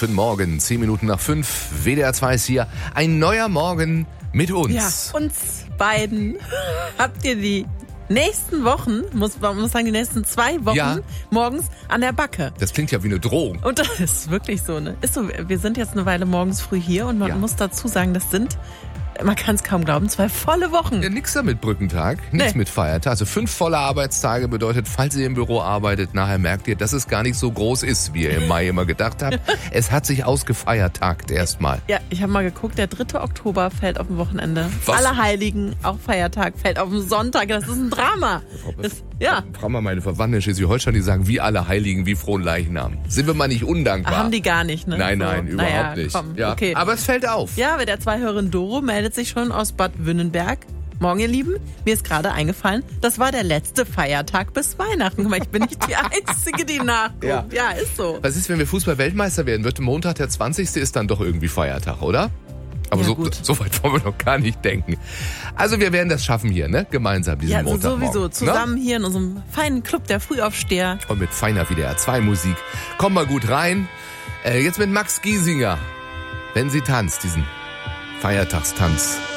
Guten Morgen, 10 Minuten nach 5. WDR 2 ist hier. Ein neuer Morgen mit uns. Ja, uns beiden habt ihr die nächsten Wochen, man muss sagen, die nächsten 2 Wochen morgens an der Backe. Das klingt ja wie eine Drohung. Und das ist wirklich so, ne? Ist so, wir sind jetzt eine Weile morgens früh hier und man muss dazu sagen, das sind, man kann es kaum glauben, 2 volle Wochen. Ja, nix da mit Brückentag, nichts mit Feiertag. Also 5 volle Arbeitstage bedeutet, falls ihr im Büro arbeitet, nachher merkt ihr, dass es gar nicht so groß ist, wie ihr im Mai immer gedacht habt. Es hat sich ausgefeiertagt erstmal. Ja, ich habe mal geguckt, der 3. Oktober fällt auf dem Wochenende. Was? Allerheiligen, auch Feiertag, fällt auf den Sonntag. Das ist ein Drama. Frag mal meine Verwandten in Schleswig-Holstein, die sagen, wie alle Heiligen, wie frohen Leichnam. Sind wir mal nicht undankbar? Haben die gar nicht, ne? Nein, so. überhaupt nicht. Komm, ja. okay. Aber es fällt auf. Ja, WDR 2-Hörerin Doro meldet sich schon aus Bad Wünnenberg. Morgen, ihr Lieben, mir ist gerade eingefallen, das war der letzte Feiertag bis Weihnachten. Ich bin nicht die Einzige, die nachguckt. Ja, ist so. Was ist, wenn wir Fußball-Weltmeister werden? Wird Montag der 20. ist dann doch irgendwie Feiertag, oder? Aber Ja, so weit wollen wir noch gar nicht denken. Also wir werden das schaffen hier, ne? Gemeinsam diesen Ja, Montagmorgen. sowieso. Zusammen hier in unserem feinen Club der Frühaufsteher. Und mit feiner WDR 2 Musik. Komm mal gut rein. Jetzt mit Max Giesinger. Wenn sie tanzt, diesen Feiertagstanz.